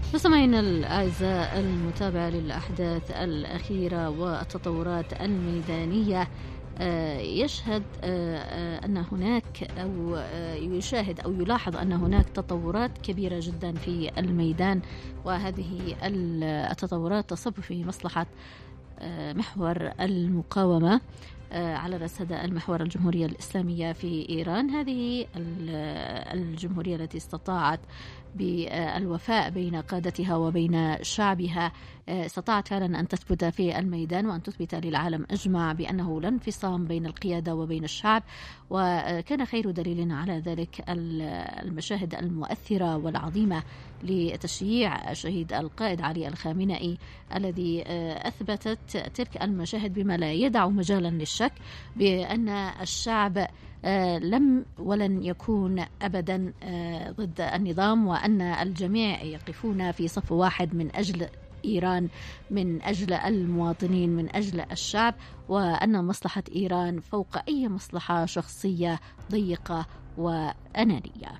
مستمعينا الأعزاء، المتابعة للأحداث الأخيرة والتطورات الميدانية يشهد أن هناك أو يشاهد أو يلاحظ أن هناك تطورات كبيرة جدا في الميدان، وهذه التطورات تصب في مصلحة محور المقاومة. على رأس هذا المحور الجمهورية الإسلامية في إيران، هذه الجمهورية التي استطاعت بالوفاء بين قادتها وبين شعبها، استطاعت فعلا أن تثبت في الميدان وأن تثبت للعالم أجمع بأنه لا انفصام بين القيادة وبين الشعب. وكان خير دليل على ذلك المشاهد المؤثرة والعظيمة لتشييع شهيد القائد علي الخامنئي، الذي أثبتت تلك المشاهد بما لا يدع مجالا للشك بأن الشعب لم ولن يكون أبدا ضد النظام، وأن الجميع يقفون في صف واحد من أجل إيران، من أجل المواطنين، من أجل الشعب، وأن مصلحة إيران فوق أي مصلحة شخصية ضيقة وأنانية.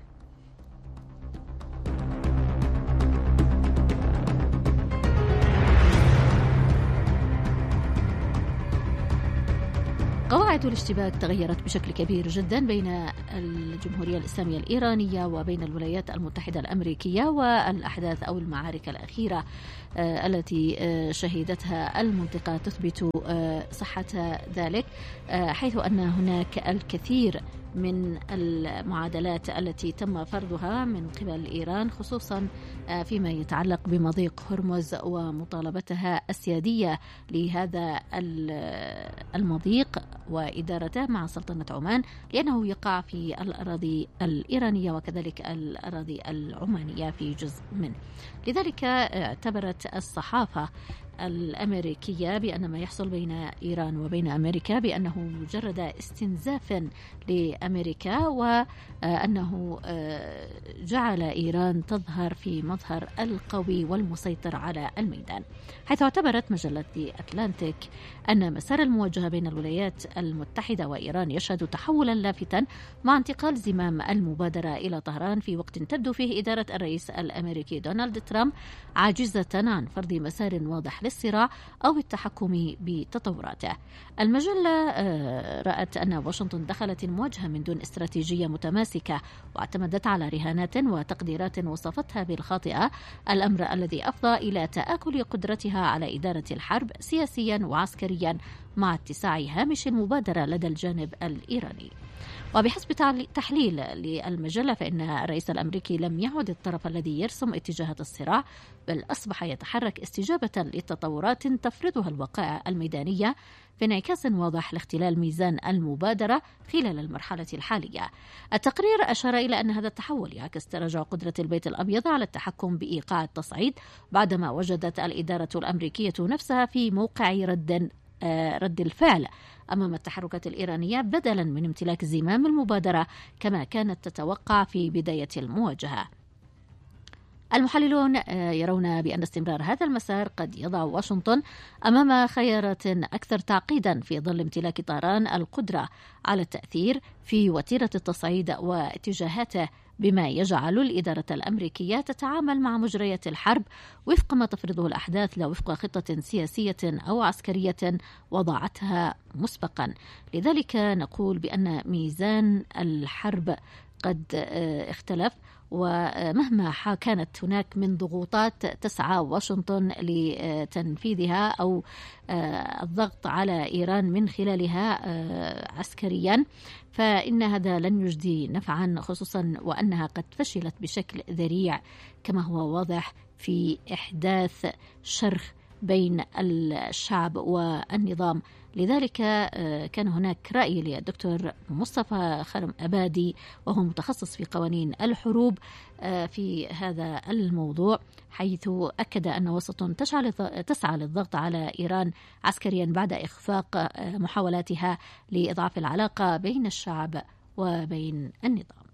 قواعد الاشتباك تغيرت بشكل كبير جدا بين الجمهورية الإسلامية الإيرانية وبين الولايات المتحدة الأمريكية، والأحداث أو المعارك الأخيرة التي شهدتها المنطقة تثبت صحة ذلك، حيث أن هناك الكثير من المعادلات التي تم فرضها من قبل إيران، خصوصا فيما يتعلق بمضيق هرمز ومطالبتها السيادية لهذا المضيق وإدارته مع سلطنة عمان، لأنه يقع في الأراضي الإيرانية وكذلك الأراضي العمانية في جزء منه. لذلك اعتبرت الصحافة الأمريكية بأن ما يحصل بين إيران وبين أمريكا بأنه مجرد استنزاف لأمريكا، وأنه جعل إيران تظهر في مظهر القوي والمسيطر على الميدان، حيث اعتبرت مجلة دي أتلانتيك أن مسار المواجهة بين الولايات المتحدة وإيران يشهد تحولا لافتا مع انتقال زمام المبادرة إلى طهران في وقت تبدو فيه إدارة الرئيس الأمريكي دونالد ترامب عاجزة عن فرض مسار واضح للصراع أو التحكم بتطوراته. المجلة رأت أن واشنطن دخلت المواجهة من دون استراتيجية متماسكة، واعتمدت على رهانات وتقديرات وصفتها بالخاطئة، الأمر الذي أفضى إلى تآكل قدرتها على إدارة الحرب سياسيا وعسكريا مع اتساع هامش المبادرة لدى الجانب الإيراني. وبحسب تحليل للمجلة، فإن الرئيس الأمريكي لم يعد الطرف الذي يرسم اتجاهات الصراع، بل أصبح يتحرك استجابة لتطورات تفرضها الوقائع الميدانية في انعكاس واضح لاختلال ميزان المبادرة خلال المرحلة الحالية. التقرير أشار إلى أن هذا التحول يعكس تراجع قدرة البيت الأبيض على التحكم بإيقاع التصعيد، بعدما وجدت الإدارة الأمريكية نفسها في موقع رد الفعل أمام التحركات الإيرانية بدلا من امتلاك زمام المبادرة كما كانت تتوقع في بداية المواجهة. المحللون يرون بأن استمرار هذا المسار قد يضع واشنطن أمام خيارات أكثر تعقيدا في ظل امتلاك طهران القدرة على التأثير في وتيرة التصعيد واتجاهاته، بما يجعل الإدارة الأمريكية تتعامل مع مجريات الحرب وفق ما تفرضه الأحداث، لا وفق خطة سياسية أو عسكرية وضعتها مسبقا. لذلك نقول بأن ميزان الحرب قد اختلف، ومهما كانت هناك من ضغوطات تسعى واشنطن لتنفيذها أو الضغط على إيران من خلالها عسكريا، فإن هذا لن يجدي نفعا، خصوصا وأنها قد فشلت بشكل ذريع كما هو واضح في إحداث شرخ بين الشعب والنظام. لذلك كان هناك رأي للدكتور مصطفى خرم أبادي، وهو متخصص في قوانين الحروب، في هذا الموضوع، حيث أكد أن واشنطن تسعى للضغط على إيران عسكريا بعد إخفاق محاولاتها لإضعاف العلاقة بين الشعب وبين النظام.